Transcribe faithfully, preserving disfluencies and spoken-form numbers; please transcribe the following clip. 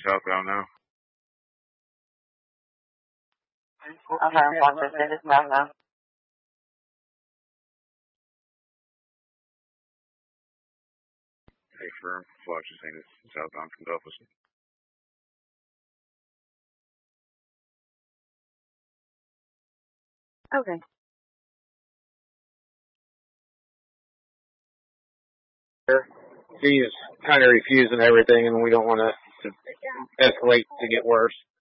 southbound now. Okay, one percent is not now. Hey, firm. Fox is saying it's southbound from Delphus. Okay. She's kind of refusing everything, and we don't want to escalate to get worse.